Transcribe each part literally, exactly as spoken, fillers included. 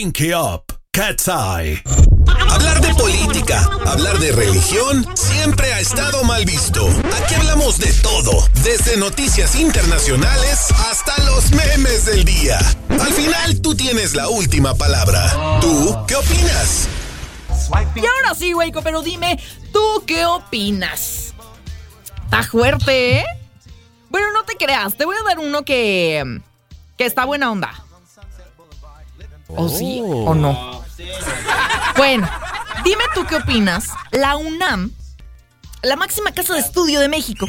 Pinky Up, Cat's Eye. Hablar de política, hablar de religión, siempre ha estado mal visto. Aquí hablamos de todo, desde noticias internacionales hasta los memes del día. Al final, tú tienes la última palabra. ¿Tú qué opinas? Y ahora sí, Waco, pero dime, ¿tú qué opinas? Está fuerte, ¿eh? Bueno, no te creas, te voy a dar uno que, que está buena onda. ¿O oh. sí o no? Bueno, dime tú qué opinas. La UNAM, la máxima casa de estudio de México,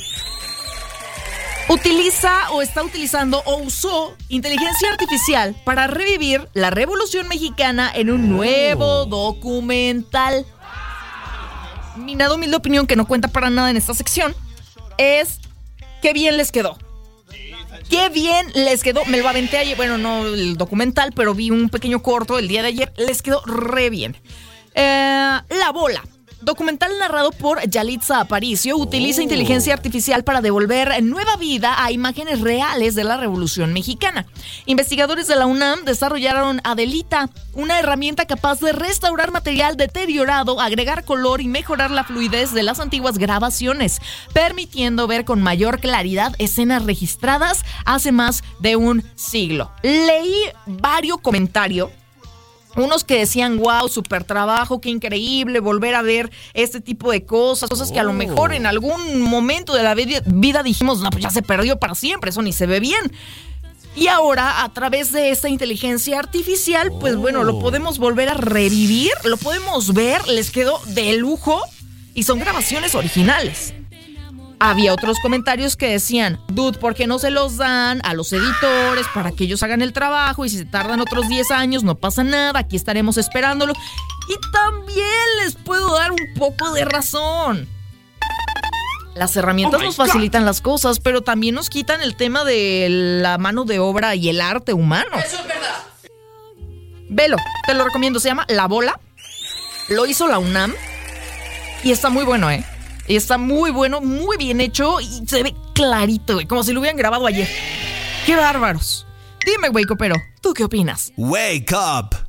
utiliza o está utilizando o usó inteligencia artificial para revivir la Revolución Mexicana en un nuevo documental. Mi nada humilde opinión, que no cuenta para nada en esta sección, es qué bien les quedó. Qué bien les quedó. Me lo aventé ayer, bueno, no el documental, pero vi un pequeño corto el día de ayer. Les quedó re bien. Eh, La Bola, documental narrado por Yalitza Aparicio, utiliza oh. inteligencia artificial para devolver nueva vida a imágenes reales de la Revolución Mexicana. Investigadores de la UNAM desarrollaron Adelita, una herramienta capaz de restaurar material deteriorado, agregar color y mejorar la fluidez de las antiguas grabaciones, permitiendo ver con mayor claridad escenas registradas hace más de un siglo. Leí varios comentarios. Unos que decían, wow, súper trabajo, qué increíble volver a ver este tipo de cosas, cosas que a lo mejor en algún momento de la vida dijimos, no, pues ya se perdió para siempre, eso ni se ve bien. Y ahora, a través de esta inteligencia artificial, pues bueno, lo podemos volver a revivir, lo podemos ver, les quedó de lujo y son grabaciones originales. Había otros comentarios que decían, dude, ¿por qué no se los dan a los editores para que ellos hagan el trabajo? Y si se tardan otros diez años, no pasa nada, aquí estaremos esperándolo. Y también les puedo dar un poco de razón. Las herramientas oh nos facilitan God. las cosas, pero también nos quitan el tema de la mano de obra y el arte humano. Eso es verdad. Velo, te lo recomiendo, se llama La Bola. Lo hizo la UNAM y está muy bueno, ¿eh? Y está muy bueno, muy bien hecho y se ve clarito, güey, como si lo hubieran grabado ayer. ¡Qué bárbaros! Dime, Waco, pero ¿tú qué opinas? Wake up!